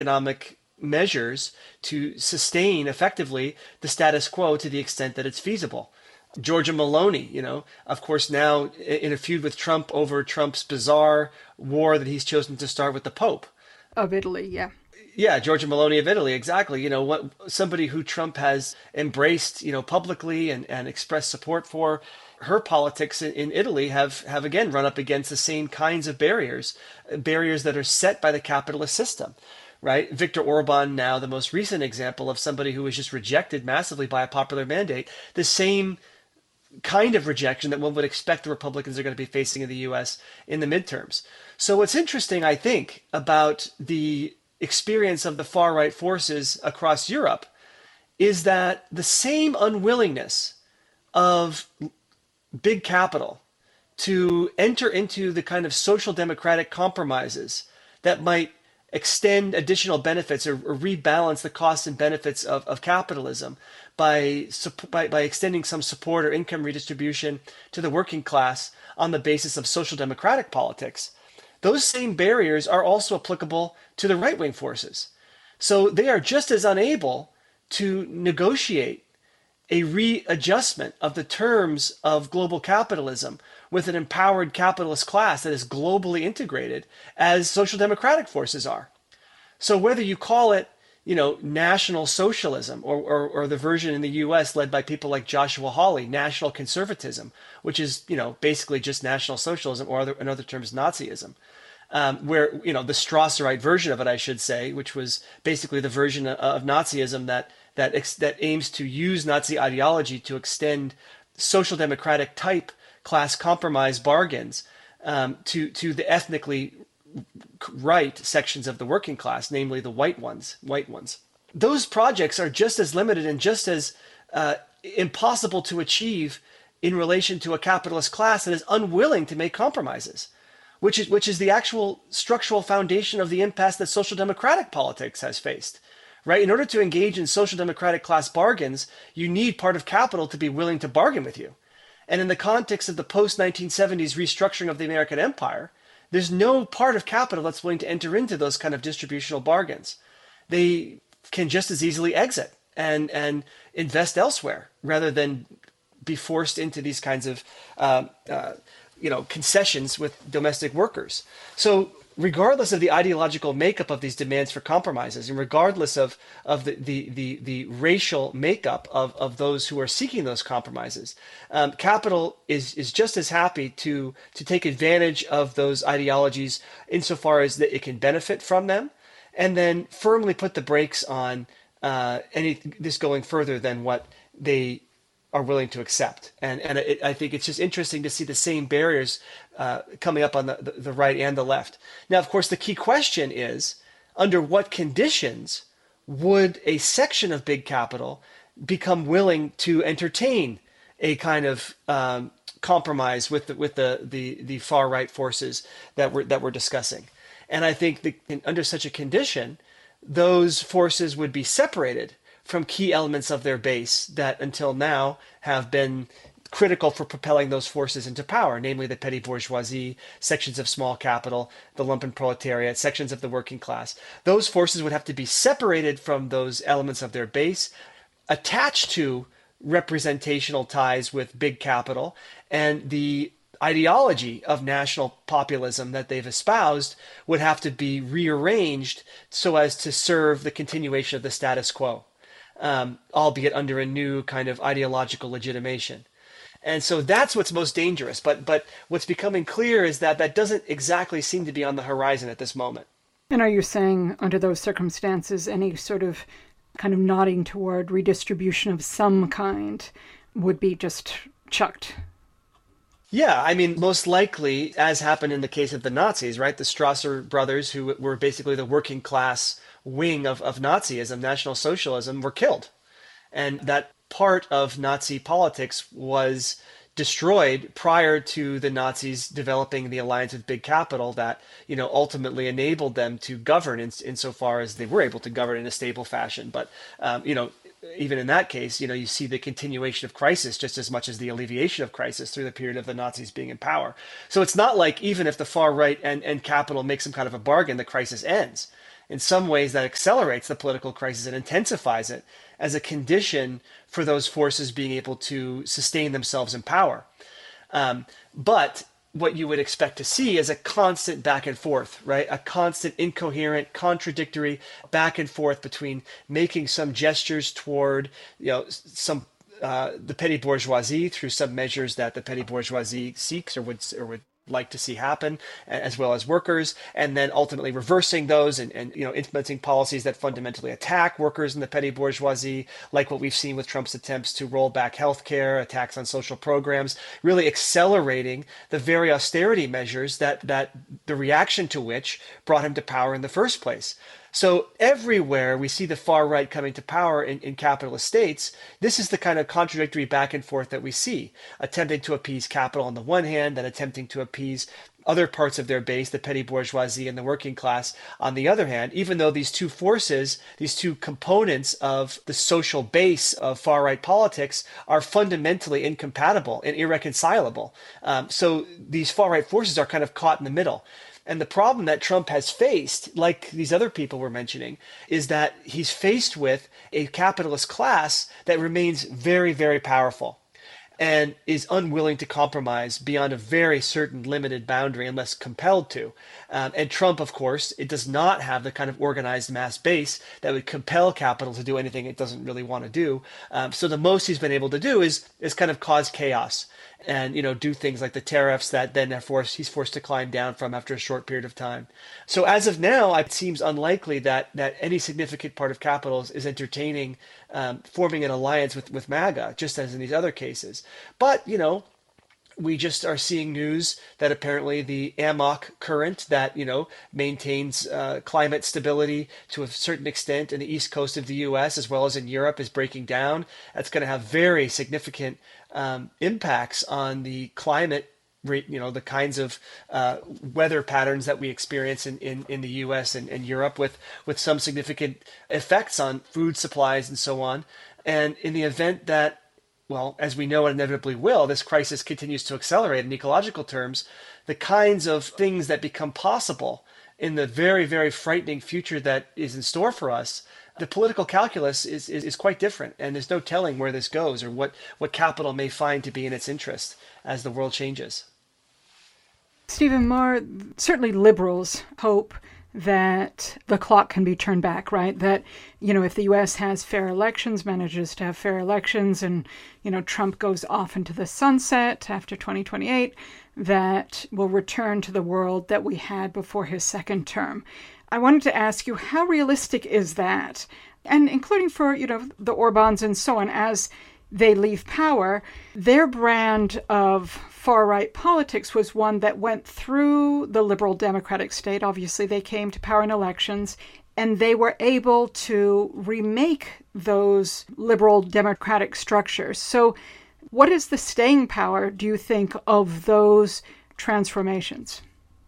economic measures to sustain effectively the status quo to the extent that it's feasible. Giorgia Meloni, of course, now in a feud with Trump over Trump's bizarre war that he's chosen to start with the Pope. Of Italy, yeah. Yeah, Giorgia Meloni of Italy, exactly. What somebody who Trump has embraced, publicly and expressed support for. Her politics in Italy have again run up against the same kinds of barriers that are set by the capitalist system, right? Viktor Orban, now the most recent example of somebody who was just rejected massively by a popular mandate, the same kind of rejection that one would expect the Republicans are going to be facing in the US in the midterms. So what's interesting, I think, about the experience of the far right forces across Europe is that the same unwillingness of big capital to enter into the kind of social democratic compromises that might extend additional benefits or rebalance the costs and benefits of capitalism by extending some support or income redistribution to the working class on the basis of social democratic politics. Those same barriers are also applicable to the right-wing forces. So they are just as unable to negotiate a readjustment of the terms of global capitalism with an empowered capitalist class that is globally integrated as social democratic forces are. So whether you call it, national socialism or the version in the US led by people like Joshua Hawley, national conservatism, which is, basically just national socialism, or in other terms, Nazism, where, the Strasserite version of it, I should say, which was basically the version of Nazism that aims to use Nazi ideology to extend social democratic type class compromise bargains to the ethnically right sections of the working class, namely the white ones. Those projects are just as limited and just as impossible to achieve in relation to a capitalist class that is unwilling to make compromises, which is the actual structural foundation of the impasse that social democratic politics has faced. Right? In order to engage in social democratic class bargains, you need part of capital to be willing to bargain with you. And in the context of the post-1970s restructuring of the American empire, there's no part of capital that's willing to enter into those kind of distributional bargains. They can just as easily exit and invest elsewhere rather than be forced into these kinds of concessions with domestic workers. So regardless of the ideological makeup of these demands for compromises, and regardless of the racial makeup of those who are seeking those compromises, capital is just as happy to take advantage of those ideologies insofar as that it can benefit from them, and then firmly put the brakes on this going further than what they are willing to accept. I think it's just interesting to see the same barriers coming up on the right and the left. Now, of course, the key question is, under what conditions would a section of big capital become willing to entertain a kind of compromise with the far right forces that we're discussing? And I think under such a condition, those forces would be separated from key elements of their base that until now have been critical for propelling those forces into power, namely the petty bourgeoisie, sections of small capital, the lumpen proletariat, sections of the working class. Those forces would have to be separated from those elements of their base, attached to representational ties with big capital, and the ideology of national populism that they've espoused would have to be rearranged so as to serve the continuation of the status quo. Albeit under a new kind of ideological legitimation. And so that's what's most dangerous. But what's becoming clear is that doesn't exactly seem to be on the horizon at this moment. And are you saying, under those circumstances, any sort of kind of nodding toward redistribution of some kind would be just chucked? Yeah, I mean, most likely, as happened in the case of the Nazis, right? The Strasser brothers, who were basically the working class wing of Nazism, National Socialism, were killed. And that part of Nazi politics was destroyed prior to the Nazis developing the alliance with big capital that, ultimately enabled them to govern insofar as they were able to govern in a stable fashion. But, even in that case, you see the continuation of crisis just as much as the alleviation of crisis through the period of the Nazis being in power. So it's not like even if the far right and capital make some kind of a bargain, the crisis ends. In some ways, that accelerates the political crisis and intensifies it as a condition for those forces being able to sustain themselves in power. But what you would expect to see is a constant back and forth, right? A constant incoherent, contradictory back and forth between making some gestures toward, some the petty bourgeoisie through some measures that the petty bourgeoisie seeks or would like to see happen, as well as workers, and then ultimately reversing those and implementing policies that fundamentally attack workers in the petty bourgeoisie, like what we've seen with Trump's attempts to roll back healthcare, attacks on social programs, really accelerating the very austerity measures that the reaction to which brought him to power in the first place. So everywhere we see the far right coming to power in capitalist states, this is the kind of contradictory back and forth that we see, attempting to appease capital on the one hand, and attempting to appease other parts of their base, the petty bourgeoisie and the working class, on the other hand, even though these two forces, these two components of the social base of far-right politics are fundamentally incompatible and irreconcilable. So these far-right forces are kind of caught in the middle. And the problem that Trump has faced, like these other people were mentioning, is that he's faced with a capitalist class that remains very, very powerful and is unwilling to compromise beyond a very certain limited boundary unless compelled to. And Trump, of course, it does not have the kind of organized mass base that would compel capital to do anything it doesn't really want to do. So the most he's been able to do is kind of cause chaos and do things like the tariffs that then he's forced to climb down from after a short period of time. So as of now, it seems unlikely that any significant part of capital is entertaining forming an alliance with MAGA, just as in these other cases. But we just are seeing news that apparently the AMOC current that maintains climate stability to a certain extent in the east coast of the U.S. as well as in Europe is breaking down. That's going to have very significant impacts on the climate, the kinds of weather patterns that we experience in the U.S. and Europe, with some significant effects on food supplies and so on. And in the event that, well, as we know it inevitably will, this crisis continues to accelerate in ecological terms, the kinds of things that become possible in the very, very frightening future that is in store for us, the political calculus is quite different, and there's no telling where this goes or what capital may find to be in its interest as the world changes. Stephen Maher, certainly liberals hope that the clock can be turned back, right? That, if the U.S. has fair elections, manages to have fair elections, and, Trump goes off into the sunset after 2028, that will return to the world that we had before his second term. I wanted to ask you, how realistic is that? And including for, the Orbáns and so on, as they leave power, their brand of far-right politics was one that went through the liberal democratic state. Obviously, they came to power in elections, and they were able to remake those liberal democratic structures. So what is the staying power, do you think, of those transformations?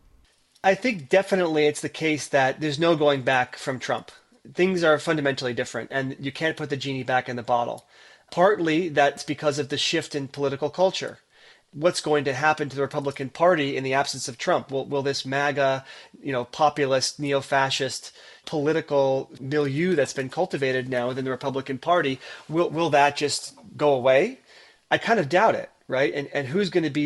I think definitely it's the case that there's no going back from Trump. Things are fundamentally different, and you can't put the genie back in the bottle. Partly that's because of the shift in political culture. What's going to happen to the Republican Party in the absence of Trump? Will this MAGA, populist, neo-fascist political milieu that's been cultivated now within the Republican Party, will that just go away? I kind of doubt it, right? And who's going to be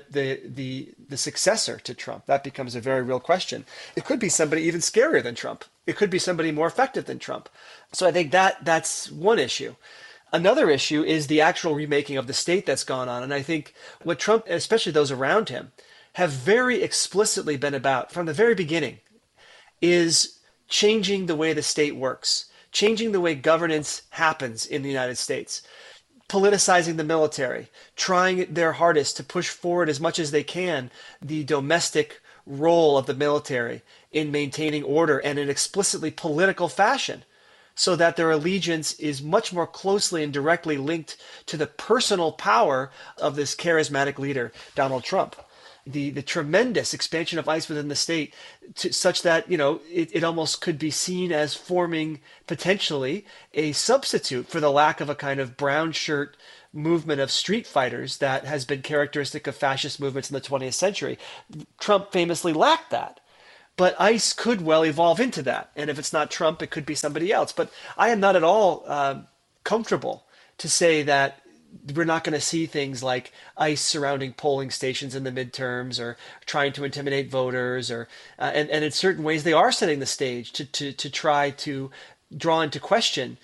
the successor to Trump? That becomes a very real question. It could be somebody even scarier than Trump. It could be somebody more effective than Trump. So I think that's one issue. Another issue is the actual remaking of the state that's gone on. And I think what Trump, especially those around him, have very explicitly been about from the very beginning is changing the way the state works, changing the way governance happens in the United States, politicizing the military, trying their hardest to push forward as much as they can the domestic role of the military in maintaining order and in explicitly political fashion, so that their allegiance is much more closely and directly linked to the personal power of this charismatic leader, Donald Trump. The tremendous expansion of ICE within the state, such that it almost could be seen as forming potentially a substitute for the lack of a kind of brown shirt movement of street fighters that has been characteristic of fascist movements in the 20th century. Trump famously lacked that. But ICE could well evolve into that. And if it's not Trump, it could be somebody else. But I am not at all comfortable to say that we're not going to see things like ICE surrounding polling stations in the midterms or trying to intimidate voters or and in certain ways they are setting the stage to try to draw into question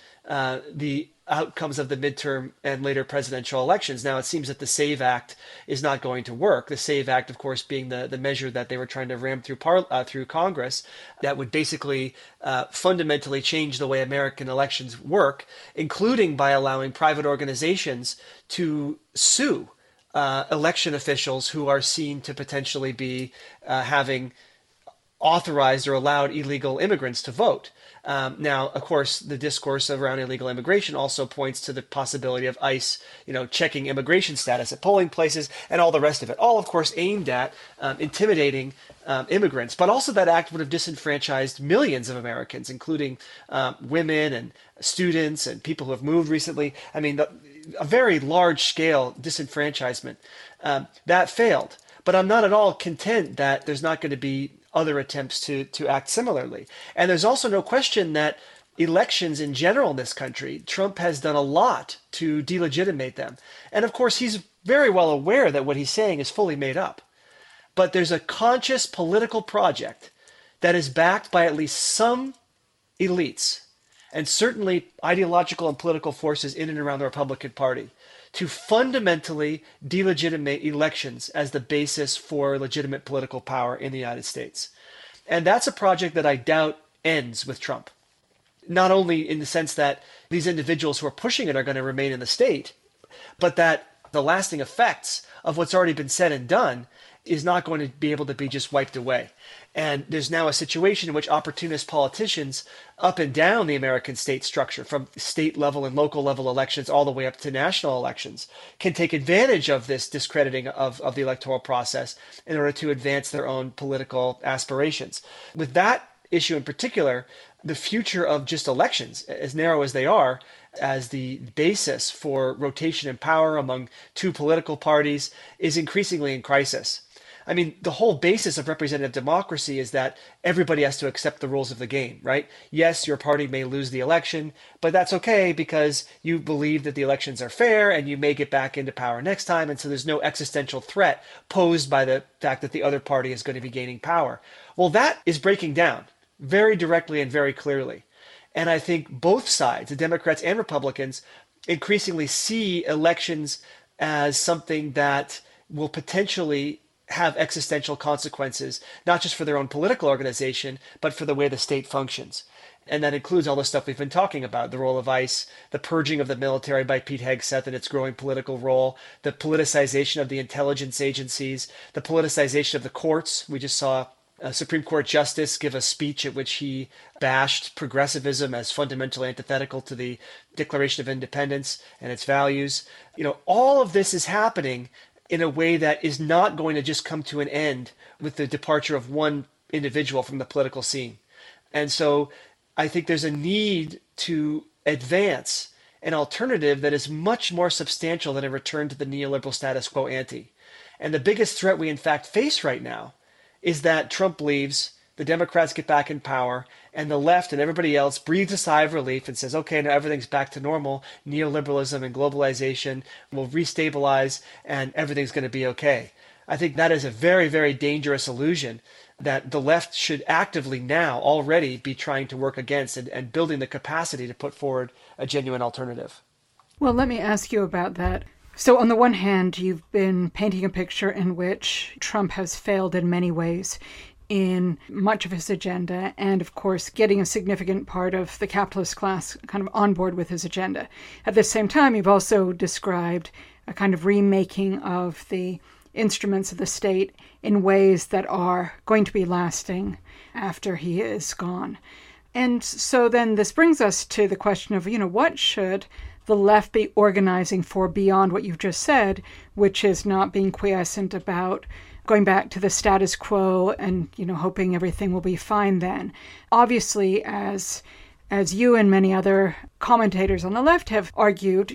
the outcomes of the midterm and later presidential elections. Now, it seems that the SAVE Act is not going to work. The SAVE Act, of course, being the measure that they were trying to ram through Congress that would basically fundamentally change the way American elections work, including by allowing private organizations to sue election officials who are seen to potentially be having authorized or allowed illegal immigrants to vote. Now, of course, the discourse around illegal immigration also points to the possibility of ICE, checking immigration status at polling places and all the rest of it. All, of course, aimed at intimidating immigrants. But also that act would have disenfranchised millions of Americans, including women and students and people who have moved recently. I mean, a very large-scale disenfranchisement. That failed. But I'm not at all content that there's not going to be other attempts to act similarly. And there's also no question that elections in general in this country, Trump has done a lot to delegitimate them. And of course, he's very well aware that what he's saying is fully made up. But there's a conscious political project that is backed by at least some elites, and certainly ideological and political forces in and around the Republican Party, to fundamentally delegitimate elections as the basis for legitimate political power in the United States. And that's a project that I doubt ends with Trump. Not only in the sense that these individuals who are pushing it are going to remain in the state, but that the lasting effects of what's already been said and done is not going to be able to be just wiped away. And there's now a situation in which opportunist politicians up and down the American state structure, from state level and local level elections all the way up to national elections, can take advantage of this discrediting of the electoral process in order to advance their own political aspirations. With that issue in particular, the future of just elections, as narrow as they are, as the basis for rotation in power among two political parties, is increasingly in crisis. I mean, the whole basis of representative democracy is that everybody has to accept the rules of the game, right? Yes, your party may lose the election, but that's okay because you believe that the elections are fair and you may get back into power next time. And so there's no existential threat posed by the fact that the other party is going to be gaining power. Well, that is breaking down very directly and very clearly. And I think both sides, the Democrats and Republicans, increasingly see elections as something that will potentially have existential consequences, not just for their own political organization, but for the way the state functions. And that includes all the stuff we've been talking about, the role of ICE, the purging of the military by Pete Hegseth and its growing political role, the politicization of the intelligence agencies, the politicization of the courts. We just saw a Supreme Court justice give a speech at which he bashed progressivism as fundamentally antithetical to the Declaration of Independence and its values. All of this is happening in a way that is not going to just come to an end with the departure of one individual from the political scene. And so I think there's a need to advance an alternative that is much more substantial than a return to the neoliberal status quo ante. And the biggest threat we in fact face right now is that Trump leaves, the Democrats get back in power, and the left and everybody else breathes a sigh of relief and says, okay, now everything's back to normal. Neoliberalism and globalization will restabilize and everything's going to be okay. I think that is a very, very dangerous illusion that the left should actively now already be trying to work against and building the capacity to put forward a genuine alternative. Well, let me ask you about that. So on the one hand, you've been painting a picture in which Trump has failed in many ways in much of his agenda, and of course getting a significant part of the capitalist class kind of on board with his agenda. At the same time, you've also described a kind of remaking of the instruments of the state in ways that are going to be lasting after he is gone. And so then this brings us to the question of, what should the left be organizing for beyond what you've just said, which is not being quiescent about going back to the status quo and, hoping everything will be fine then. Obviously, as you and many other commentators on the left have argued,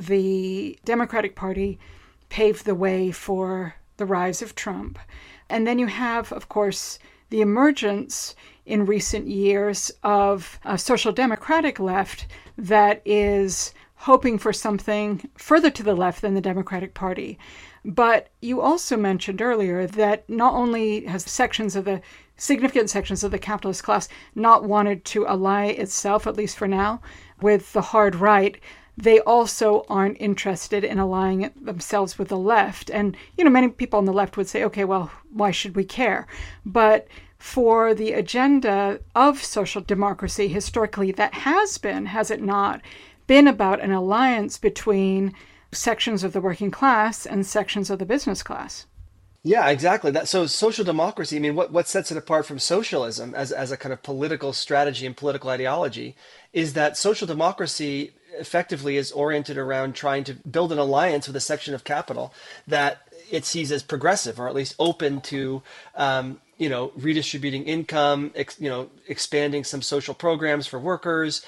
the Democratic Party paved the way for the rise of Trump. And then you have, of course, the emergence in recent years of a social democratic left that is hoping for something further to the left than the Democratic Party. But you also mentioned earlier that not only has significant sections of the capitalist class not wanted to ally itself, at least for now, with the hard right, they also aren't interested in allying themselves with the left. And, many people on the left would say, okay, well, why should we care? But for the agenda of social democracy, historically, that has it not, been about an alliance between sections of the working class and sections of the business class. Yeah, exactly. So social democracy, what sets it apart from socialism as a kind of political strategy and political ideology is that social democracy effectively is oriented around trying to build an alliance with a section of capital that it sees as progressive, or at least open to redistributing income, expanding some social programs for workers,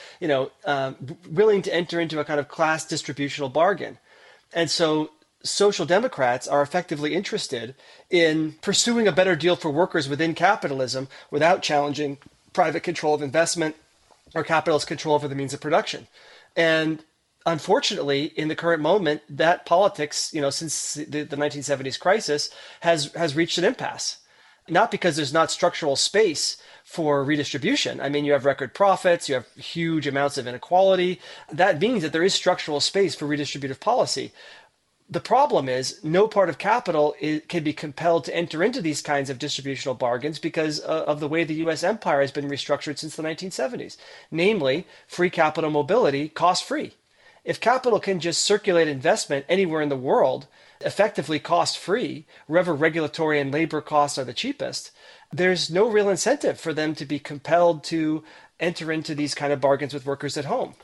willing to enter into a kind of class distributional bargain. And so social democrats are effectively interested in pursuing a better deal for workers within capitalism without challenging private control of investment or capitalist control over the means of production. And unfortunately, in the current moment, that politics, since the 1970s crisis, has reached an impasse. Not because there's not structural space for redistribution. You have record profits, you have huge amounts of inequality. That means that there is structural space for redistributive policy. The problem is no part of capital can be compelled to enter into these kinds of distributional bargains because of the way the U.S. empire has been restructured since the 1970s. Namely, free capital mobility, cost-free. If capital can just circulate investment anywhere in the world, effectively cost-free, wherever regulatory and labor costs are the cheapest, there's no real incentive for them to be compelled to enter into these kind of bargains with workers at home.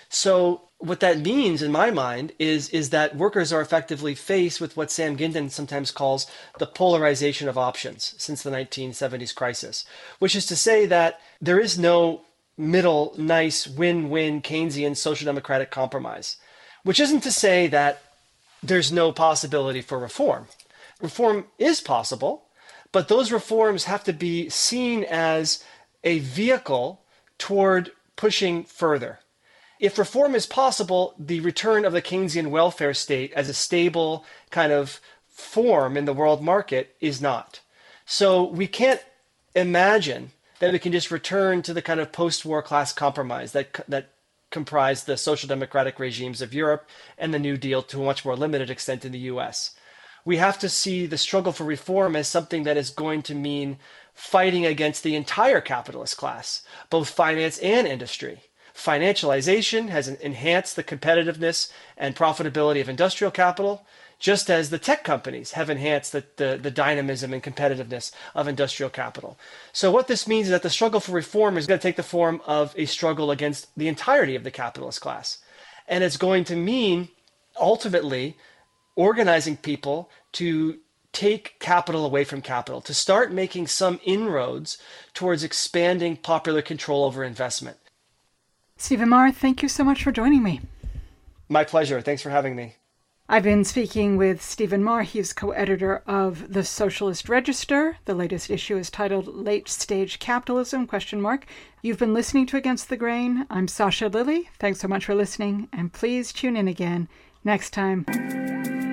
So what that means, in my mind, is that workers are effectively faced with what Sam Gindin sometimes calls the polarization of options since the 1970s crisis, which is to say that there is no middle, nice, win-win Keynesian social democratic compromise, which isn't to say that there's no possibility for reform. Reform is possible, but those reforms have to be seen as a vehicle toward pushing further. If reform is possible, the return of the Keynesian welfare state as a stable kind of form in the world market is not. So we can't imagine that we can just return to the kind of post-war class compromise that comprised the social democratic regimes of Europe and the New Deal to a much more limited extent in the US. We have to see the struggle for reform as something that is going to mean fighting against the entire capitalist class, both finance and industry. Financialization has enhanced the competitiveness and profitability of industrial capital, just as the tech companies have enhanced the dynamism and competitiveness of industrial capital. So what this means is that the struggle for reform is going to take the form of a struggle against the entirety of the capitalist class. And it's going to mean, ultimately, organizing people to take capital away from capital, to start making some inroads towards expanding popular control over investment. Stephen Marr, thank you so much for joining me. My pleasure. Thanks for having me. I've been speaking with Stephen Marr. He's co-editor of The Socialist Register. The latest issue is titled Late Stage Capitalism, ? You've been listening to Against the Grain. I'm Sasha Lilley. Thanks so much for listening, and please tune in again next time.